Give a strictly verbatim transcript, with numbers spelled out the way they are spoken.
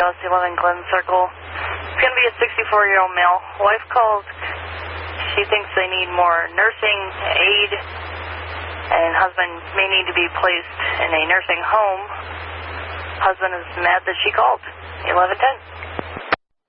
eleven Glen Circle. It's going to be a sixty-four-year-old male. Wife called. She thinks they need more nursing aid, and husband may need to be placed in a nursing home. Husband is mad that she called. eleven ten.